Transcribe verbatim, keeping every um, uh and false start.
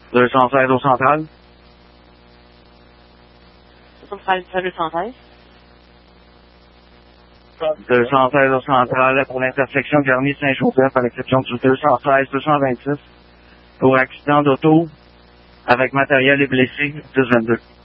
deux cent seize au central. deux cent seize. deux cent seize au central pour l'intersection Garnier-Saint-Joseph, à l'exception du deux cent seize deux cent vingt-six, pour accident d'auto avec matériel et blessé, dix vingt-deux.